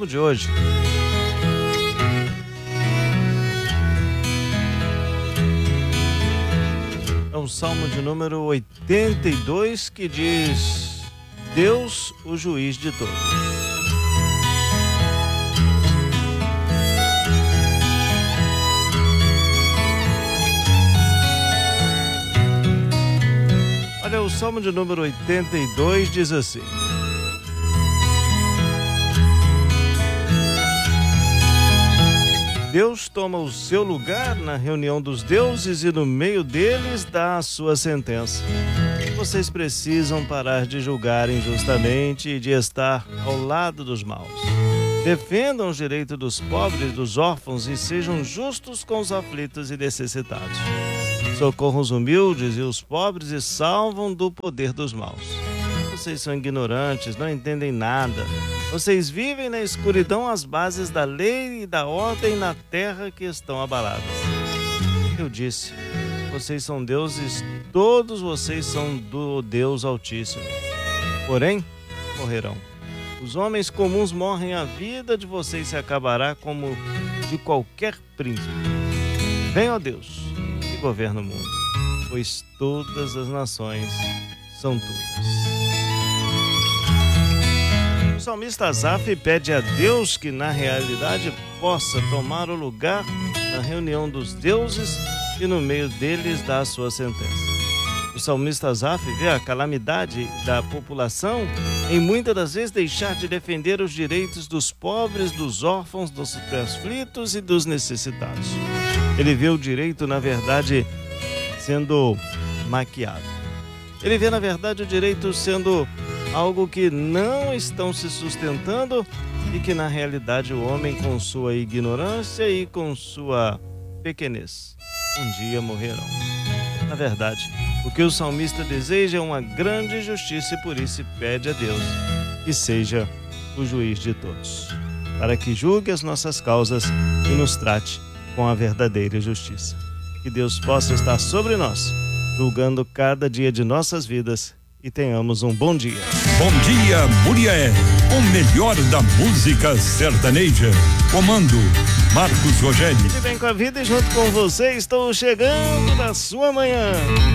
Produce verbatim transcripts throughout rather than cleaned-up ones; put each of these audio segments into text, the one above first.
salmo de hoje. É o salmo de número oitenta e dois, que diz: Deus, o juiz de todos. Olha, o salmo de número oitenta e dois diz assim: Deus toma o seu lugar na reunião dos deuses e no meio deles dá a sua sentença. Vocês precisam parar de julgar injustamente e de estar ao lado dos maus. Defendam os direitos dos pobres e dos órfãos e sejam justos com os aflitos e necessitados. Socorram os humildes e os pobres e salvam do poder dos maus. Vocês são ignorantes, não entendem nada. Vocês vivem na escuridão as bases da lei e da ordem na terra que estão abaladas. Eu disse, vocês são deuses, todos vocês são do Deus Altíssimo. Porém, morrerão. Os homens comuns morrem, a vida de vocês se acabará como de qualquer príncipe. Venha, ó Deus, que governa o mundo, pois todas as nações são tuas. O salmista Asaf pede a Deus que na realidade possa tomar o lugar na reunião dos deuses e no meio deles dá a sua sentença. O salmista Asaf vê a calamidade da população em muitas das vezes deixar de defender os direitos dos pobres, dos órfãos, dos aflitos e dos necessitados. Ele vê o direito, na verdade, sendo maquiado. Ele vê, na verdade, o direito sendo algo que não estão se sustentando e que, na realidade, o homem, com sua ignorância e com sua pequenez, um dia morrerão. Na verdade, o que o salmista deseja é uma grande justiça e por isso pede a Deus que seja o juiz de todos, para que julgue as nossas causas e nos trate com a verdadeira justiça. Que Deus possa estar sobre nós, julgando cada dia de nossas vidas, e tenhamos um bom dia. Bom dia, Murié, o melhor da música sertaneja. Comando, Marcos Rogério. E bem com a vida e junto com você, estou chegando na sua manhã.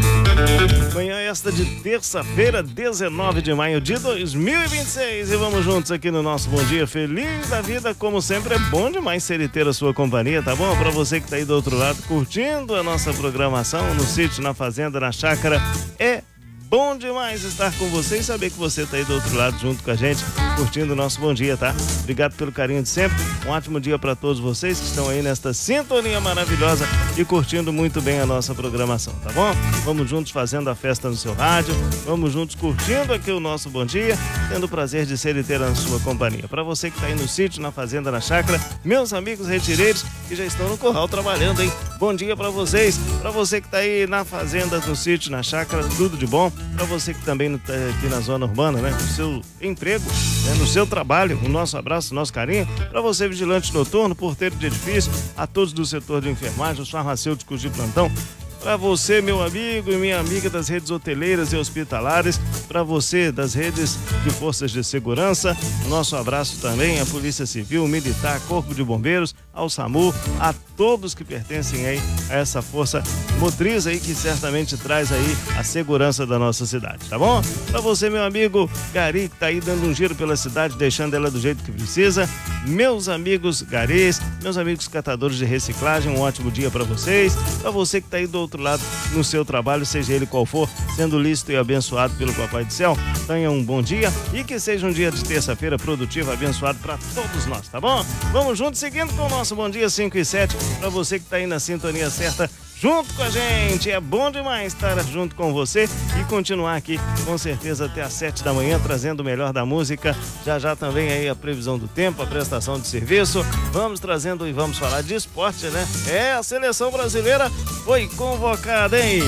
Manhã esta de terça-feira, dezenove de maio de dois mil e vinte e seis. E vamos juntos aqui no nosso Bom Dia Feliz da Vida. Como sempre, é bom demais ser e ter a sua companhia, tá bom? Para você que tá aí do outro lado, curtindo a nossa programação no sítio, na fazenda, na chácara, é bom demais estar com você e saber que você está aí do outro lado junto com a gente, curtindo o nosso bom dia, tá? Obrigado pelo carinho de sempre. Um ótimo dia para todos vocês que estão aí nesta sintonia maravilhosa e curtindo muito bem a nossa programação, tá bom? Vamos juntos fazendo a festa no seu rádio, vamos juntos curtindo aqui o nosso bom dia, tendo o prazer de ser e ter a sua companhia. Para você que está aí no sítio, na fazenda, na chácara, meus amigos retireiros que já estão no curral trabalhando, hein? Bom dia para vocês. Para você que está aí na fazenda, no sítio, na chácara, tudo de bom. Para você que também está aqui na zona urbana, né, no seu emprego, né, no seu trabalho, o nosso abraço, o nosso carinho. Para você, vigilante noturno, porteiro de edifício, a todos do setor de enfermagem, os farmacêuticos de plantão. Para você, meu amigo e minha amiga das redes hoteleiras e hospitalares, para você das redes de forças de segurança, nosso abraço também à Polícia Civil, Militar, Corpo de Bombeiros, ao SAMU, a todos que pertencem aí a essa força motriz aí que certamente traz aí a segurança da nossa cidade, tá bom? Para você, meu amigo Gari, que tá aí dando um giro pela cidade, deixando ela do jeito que precisa, meus amigos garis, meus amigos catadores de reciclagem, um ótimo dia para vocês. Para você que tá aí do outro lado no seu trabalho, seja ele qual for, sendo lícito e abençoado pelo Papai do Céu, tenha um bom dia e que seja um dia de terça-feira produtivo, abençoado para todos nós, tá bom? Vamos juntos, seguindo com o nosso Bom Dia cinco e sete, para você que tá aí na sintonia certa, junto com a gente. É bom demais estar junto com você e continuar aqui, com certeza, até às sete da manhã, trazendo o melhor da música. Já já também aí a previsão do tempo, a prestação de serviço. Vamos trazendo e vamos falar de esporte, né? É, a seleção brasileira foi convocada, hein?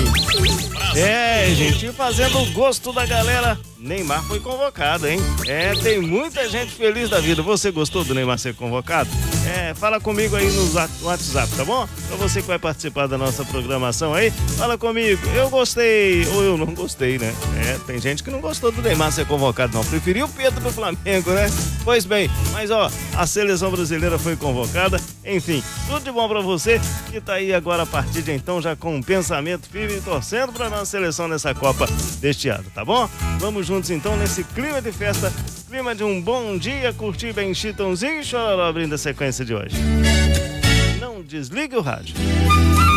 É, gente, fazendo o gosto da galera. Neymar foi convocado, hein? É, tem muita gente feliz da vida. Você gostou do Neymar ser convocado? É, fala comigo aí no WhatsApp, tá bom? Pra você que vai participar da nossa programação aí, fala comigo. Eu gostei ou eu não gostei. gostei, né? É, tem gente que não gostou do Neymar ser convocado, não. Preferiu o Pedro pro Flamengo, né? Pois bem, mas ó, a seleção brasileira foi convocada. Enfim, tudo de bom pra você que tá aí agora a partir de então já com um pensamento firme e torcendo pra nossa seleção nessa Copa deste ano, tá bom? Vamos juntos então nesse clima de festa, clima de um bom dia, curtir bem Chitãozinho e Chororó abrindo a sequência de hoje. Não desligue o rádio.